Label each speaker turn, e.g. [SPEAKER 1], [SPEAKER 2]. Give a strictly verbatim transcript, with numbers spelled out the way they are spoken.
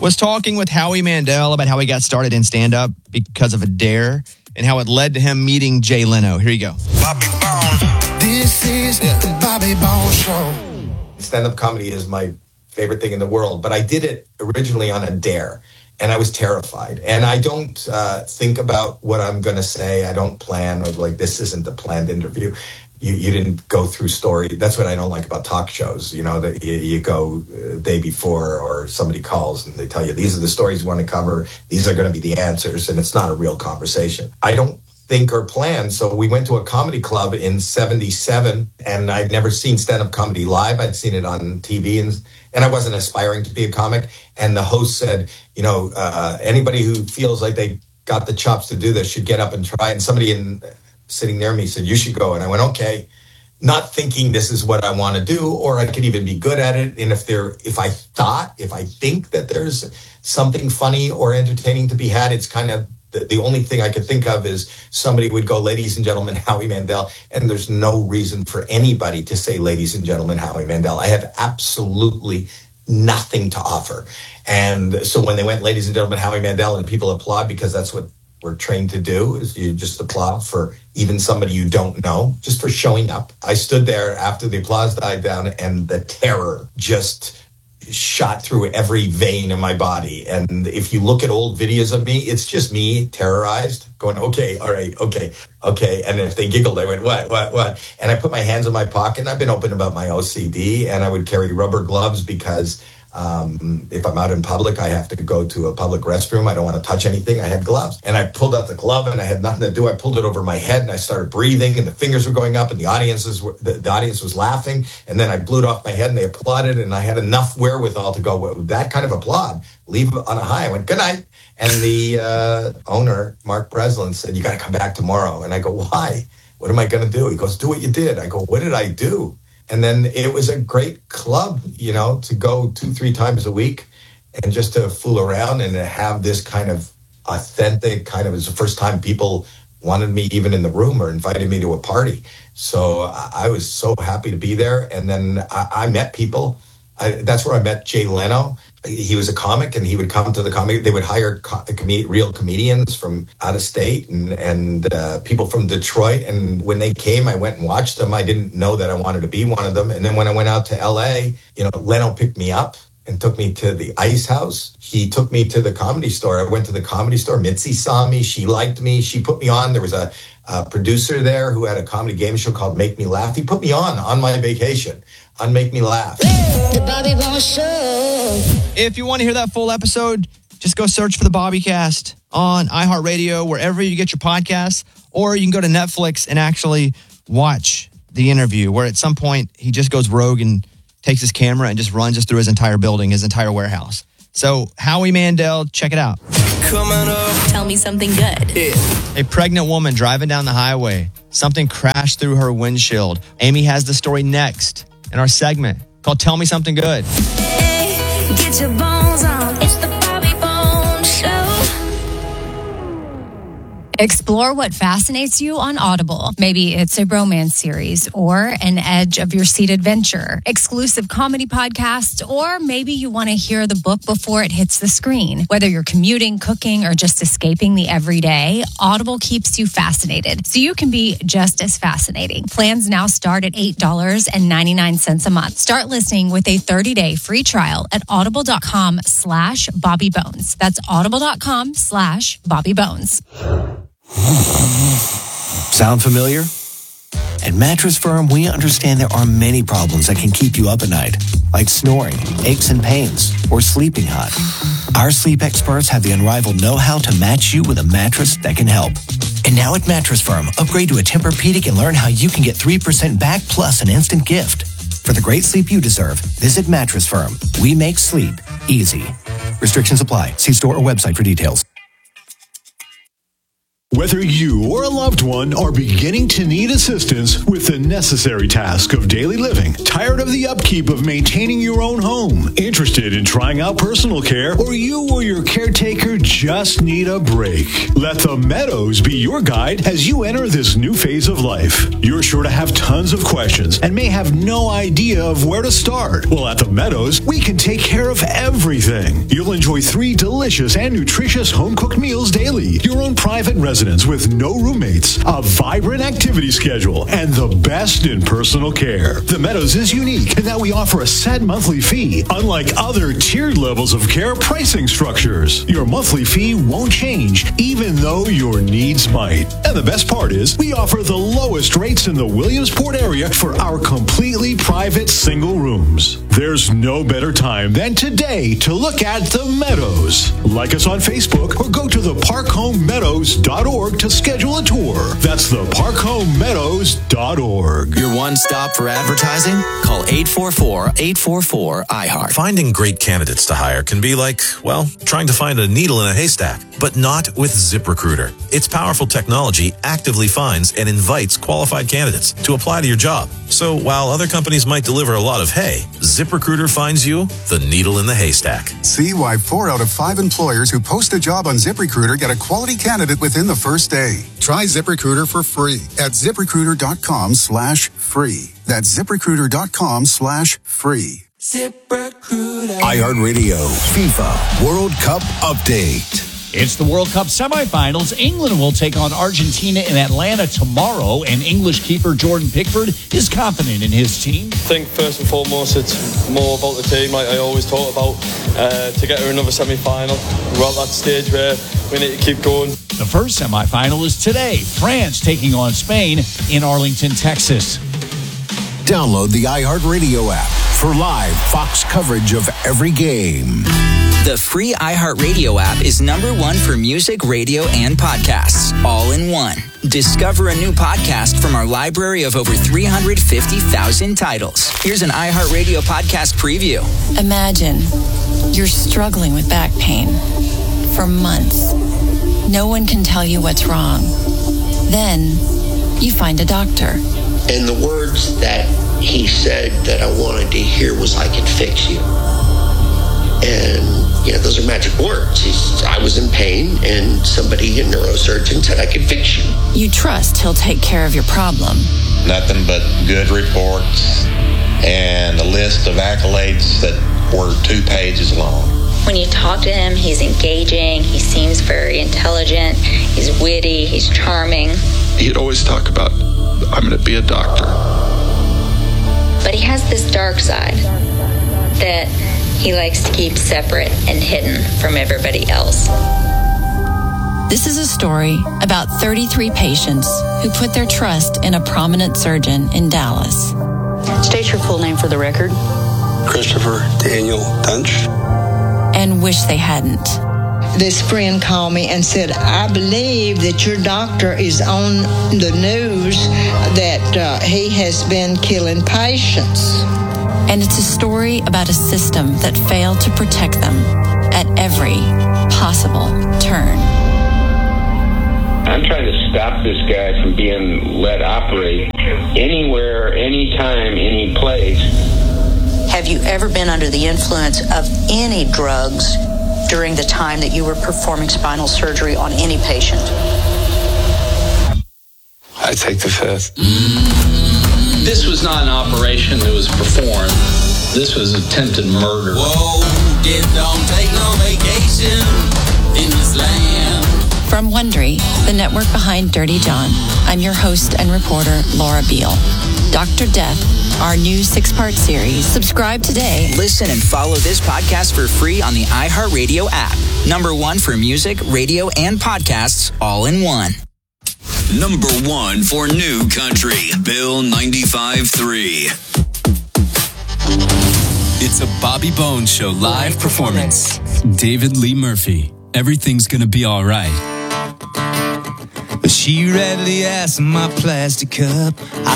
[SPEAKER 1] was talking with Howie Mandel about how he got started in stand-up because of a dare and how it led to him meeting Jay Leno. Here you go.
[SPEAKER 2] Bobby Bones. This is the Bobby Bones Show.
[SPEAKER 3] Stand-up comedy is my favorite thing in the world, but I did it originally on a dare, and I was terrified. And I don't uh, think about what I'm going to say. I don't plan, or like, this isn't the planned interview. You, you didn't go through story. That's what I don't like about talk shows. You know, that you, you go the day before, or somebody calls and they tell you, these are the stories you want to cover. These are going to be the answers. And it's not a real conversation. I don't think or plan. So we went to a comedy club in seventy-seven, and I'd never seen stand-up comedy live. I'd seen it on T V, and and I wasn't aspiring to be a comic. And the host said, you know, uh, anybody who feels like they got the chops to do this should get up and try. And somebody in sitting near me said, you should go. And I went, okay, not thinking this is what I want to do, or I could even be good at it. And if there, if I thought, if I think that there's something funny or entertaining to be had, it's kind of the, the only thing I could think of is somebody would go, ladies and gentlemen, Howie Mandel. And there's no reason for anybody to say, ladies and gentlemen, Howie Mandel. I have absolutely nothing to offer. And so when they went, ladies and gentlemen, Howie Mandel, and people applaud, because that's what we're trained to do, is you just applaud for even somebody you don't know, just for showing up. I stood there after the applause died down, and the terror just shot through every vein in my body. And if you look at old videos of me, it's just me terrorized, going, okay, all right, okay, okay. And if they giggled, I went, what, what, what? And I put my hands in my pocket, and I've been open about my O C D, and I would carry rubber gloves because Um, if I'm out in public, I have to go to a public restroom. I don't want to touch anything. I had gloves, and I pulled out the glove, and I had nothing to do. I pulled it over my head, and I started breathing, and the fingers were going up, and the audiences were, the, the audience was laughing. And then I blew it off my head, and they applauded, and I had enough wherewithal to go, well, that kind of applaud, leave on a high. I went, good night. And the uh, owner, Mark Breslin, said, you got to come back tomorrow. And I go, why? What am I going to do? He goes, do what you did. I go, what did I do? And then it was a great club, you know, to go two, three times a week and just to fool around and to have this kind of authentic kind of, it was the first time people wanted me even in the room or invited me to a party. So I was so happy to be there. And then I, I met people. I, that's where I met Jay Leno. He was a comic, and he would come to the comedy. They would hire co- com- real comedians from out of state and, and uh, people from Detroit. And when they came, I went and watched them. I didn't know that I wanted to be one of them. And then when I went out to L A, you know, Leno picked me up and took me to the Ice House. He took me to the Comedy Store. I went to the Comedy Store. Mitzi saw me. She liked me. She put me on. There was a, a producer there who had a comedy game show called Make Me Laugh. He put me on on my vacation on Make Me Laugh.
[SPEAKER 4] The Bobby Bones Show.
[SPEAKER 1] If you want to hear that full episode, just go search for the Bobbycast on iHeartRadio, wherever you get your podcasts, or you can go to Netflix and actually watch the interview, where at some point he just goes rogue and takes his camera and just runs us through his entire building, his entire warehouse. So Howie Mandel, check it out.
[SPEAKER 2] Coming up.
[SPEAKER 5] Tell me something good.
[SPEAKER 2] Yeah.
[SPEAKER 1] A pregnant woman driving down the highway. Something crashed through her windshield. Amy has the story next in our segment called Tell Me Something Good.
[SPEAKER 5] Hey, get your bones on. It's the Bobby Bones Show.
[SPEAKER 6] Explore what fascinates you on Audible. Maybe it's a romance series or an edge of your seat adventure, exclusive comedy podcasts, or maybe you want to hear the book before it hits the screen. Whether you're commuting, cooking, or just escaping the everyday, Audible keeps you fascinated, so you can be just as fascinating. Plans now start at eight dollars and ninety-nine cents a month. Start listening with a thirty-day free trial at audible.com slash Bobby Bones. That's audible.com slash Bobby Bones.
[SPEAKER 7] Sound familiar? At Mattress Firm, we understand there are many problems that can keep you up at night, like snoring, aches and pains, or sleeping hot. Our sleep experts have the unrivaled know-how to match you with a mattress that can help. And now at Mattress Firm, upgrade to a Tempur-Pedic and learn how you can get three percent back plus an instant gift. For the great sleep you deserve, visit Mattress Firm. We make sleep easy. Restrictions apply. See store or website for details.
[SPEAKER 8] Whether you or a loved one are beginning to need assistance with the necessary task of daily living, tired of the upkeep of maintaining your own home, interested in trying out personal care, or you or your caretaker just need a break, let the Meadows be your guide as you enter this new phase of life. You're sure to have tons of questions and may have no idea of where to start. Well, at the Meadows, we can take care of everything. everything. You'll enjoy three delicious and nutritious home-cooked meals daily, your own private residence with no roommates, a vibrant activity schedule, and the best in personal care. The Meadows is unique in that we offer a set monthly fee, unlike other tiered levels of care pricing structures. Your monthly fee won't change, even though your needs might. And the best part is, we offer the lowest rates in the Williamsport area for our completely private single rooms. There's no better time than today to look at the Meadows. Like us on Facebook or go to the park home meadows dot org to schedule a tour. That's the park home meadows dot org.
[SPEAKER 9] Your one stop for advertising? Call eight four four, eight four four, I heart.
[SPEAKER 10] Finding great candidates to hire can be like, well, trying to find a needle in a haystack, but not with ZipRecruiter. Its powerful technology actively finds and invites qualified candidates to apply to your job. So while other companies might deliver a lot of hay, ZipRecruiter finds you the needle in the haystack.
[SPEAKER 11] See why four out of five employers who post a job on ZipRecruiter get a quality candidate within the first day. Try ZipRecruiter for free at ZipRecruiter.com slash free. That's ZipRecruiter.com slash free.
[SPEAKER 2] ZipRecruiter.
[SPEAKER 7] iHeartRadio FIFA World Cup Update.
[SPEAKER 12] It's the World Cup semifinals. England will take on Argentina in Atlanta tomorrow, and English keeper Jordan Pickford is confident in his team.
[SPEAKER 13] I think first and foremost it's more about the team, like I always talk about, uh, to get to another semi-final. We're at that stage where we need to keep going.
[SPEAKER 12] The first semifinal is today. France taking on Spain in Arlington, Texas.
[SPEAKER 7] Download the iHeartRadio app for live Fox coverage of every game.
[SPEAKER 9] The free iHeartRadio app is number one for music, radio, and podcasts, all in one. Discover a new podcast from our library of over three hundred fifty thousand titles. Here's an iHeartRadio podcast preview.
[SPEAKER 14] Imagine you're struggling with back pain for months. No one can tell you what's wrong. Then you find a doctor.
[SPEAKER 15] And the words that he said that I wanted to hear was, "I can fix you." And, you know, those are magic words. He's, I was in pain, and somebody, a neurosurgeon, said, "I can fix you."
[SPEAKER 14] You trust he'll take care of your problem.
[SPEAKER 16] Nothing but good reports and a list of accolades that were two pages long.
[SPEAKER 17] When you talk to him, he's engaging, he seems very intelligent, he's witty, he's charming.
[SPEAKER 18] He'd always talk about, "I'm going to be a doctor."
[SPEAKER 17] But he has this dark side that he likes to keep separate and hidden from everybody else.
[SPEAKER 14] This is a story about thirty-three patients who put their trust in a prominent surgeon in Dallas.
[SPEAKER 19] State your full name for the record.
[SPEAKER 20] Christopher Daniel Dunch.
[SPEAKER 14] And wish they hadn't.
[SPEAKER 21] This friend called me and said, "I believe that your doctor is on the news that uh, he has been killing patients."
[SPEAKER 14] And it's a story about a system that failed to protect them at every possible turn.
[SPEAKER 22] I'm trying to stop this guy from being let operate anywhere, anytime, any place.
[SPEAKER 19] Have you ever been under the influence of any drugs during the time that you were performing spinal surgery on any patient?
[SPEAKER 20] I take the fifth.
[SPEAKER 23] This was not an operation that was performed. This was attempted murder.
[SPEAKER 2] Whoa, it don't take no vacation in this land.
[SPEAKER 14] From Wondery, the network behind Dirty John, I'm your host and reporter, Laura Beale. Doctor Death, our new six-part series. Subscribe today.
[SPEAKER 9] Listen and follow this podcast for free on the iHeartRadio app. Number one for music, radio, and podcasts, all in one.
[SPEAKER 24] Number one for new country, Bill ninety-five point three.
[SPEAKER 25] It's a Bobby Bones Show live performance. David Lee Murphy, Everything's Gonna Be All Right.
[SPEAKER 26] She readily asked my plastic cup.